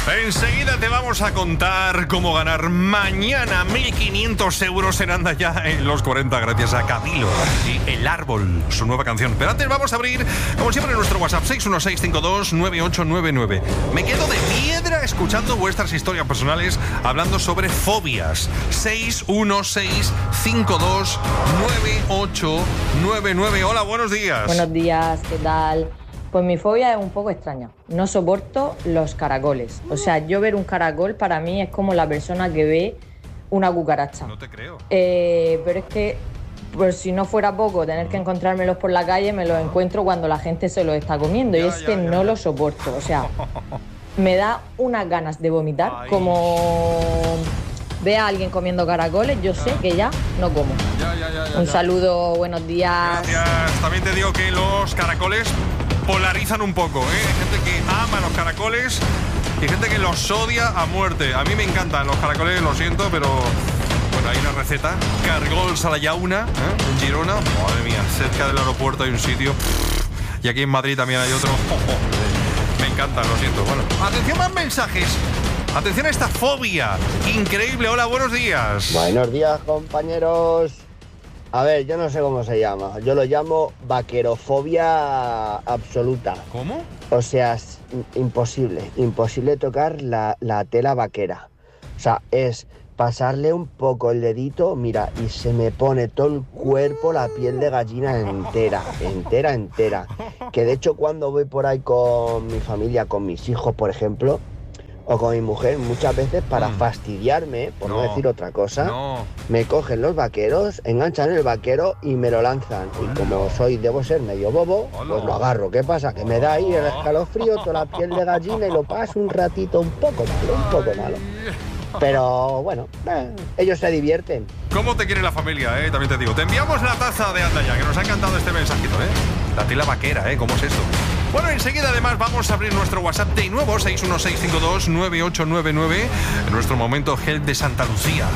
Enseguida te vamos a contar cómo ganar mañana 1.500 euros en Anda Ya en los 40 gracias a Camilo y El Árbol, su nueva canción. Pero antes vamos a abrir, como siempre, nuestro WhatsApp 616529899. Me quedo de piedra escuchando vuestras historias personales hablando sobre fobias. 616529899. Hola, buenos días. Buenos días, ¿qué tal? Pues mi fobia es un poco extraña. No soporto los caracoles. O sea, yo ver un caracol para mí es como la persona que ve una cucaracha. No te creo. Pero es que, por si no fuera poco, tener que encontrármelos por la calle, me los encuentro cuando la gente se los está comiendo. No lo soporto. O sea, me da unas ganas de vomitar. Ay. Como ve a alguien comiendo caracoles, yo sé que ya no como. Un saludo, buenos días. Gracias. También te digo que los caracoles polarizan un poco, ¿eh? Hay gente que ama los caracoles y gente que los odia a muerte. A mí me encantan los caracoles, lo siento, pero bueno, hay una receta. Cargols a la llauna, en Girona. Madre mía, cerca del aeropuerto hay un sitio. Y aquí en Madrid también hay otro. Me encanta, lo siento. Bueno, atención, más mensajes. Atención a esta fobia increíble. Hola, buenos días. Buenos días, compañeros. A ver, yo no sé cómo se llama. Yo lo llamo vaquerofobia absoluta. ¿Cómo? O sea, es imposible tocar la tela vaquera. O sea, es pasarle un poco el dedito, mira, y se me pone todo el cuerpo, la piel de gallina entera. Que de hecho cuando voy por ahí con mi familia, con mis hijos, por ejemplo, o con mi mujer, muchas veces para fastidiarme, por no decir otra cosa, me cogen los vaqueros, enganchan el vaquero y me lo lanzan. Y como debo ser medio bobo, pues lo agarro. ¿Qué pasa? Que me da ahí el escalofrío, toda la piel de gallina y lo paso un ratito un poco malo. Pero bueno, ellos se divierten. ¿Cómo te quiere la familia, También te digo. Te enviamos la taza de Anda Ya, que nos ha encantado este mensajito, La tela vaquera, ¿cómo es esto? Bueno, enseguida además vamos a abrir nuestro WhatsApp de nuevo, 616529899, en nuestro momento Gel de Santa Lucía.